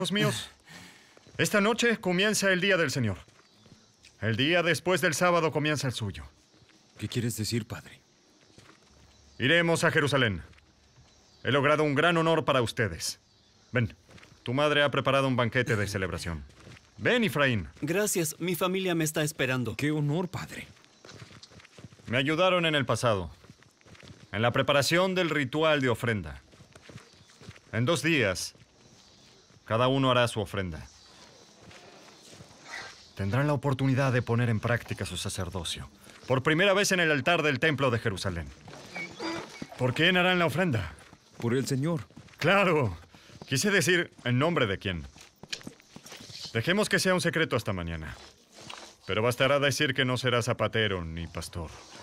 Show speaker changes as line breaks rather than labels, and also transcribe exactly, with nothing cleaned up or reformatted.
Hijos míos, esta noche comienza el día del Señor. El día después del sábado comienza el suyo.
¿Qué quieres decir, padre?
Iremos a Jerusalén. He logrado un gran honor para ustedes. Ven, tu madre ha preparado un banquete de celebración. Ven, Efraín.
Gracias, mi familia me está esperando.
¡Qué honor, padre!
Me ayudaron en el pasado, en la preparación del ritual de ofrenda. En dos días, cada uno hará su ofrenda. Tendrán la oportunidad de poner en práctica su sacerdocio, por primera vez en el altar del templo de Jerusalén. ¿Por quién harán la ofrenda?
Por el Señor.
Claro. Quise decir, ¿en nombre de quién? Dejemos que sea un secreto hasta mañana. Pero bastará decir que no será zapatero ni pastor.